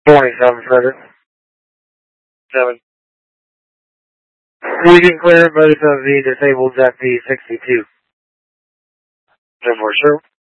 27 Frederick. 7. We can clear both of the disabled at the 62. 10 for sure.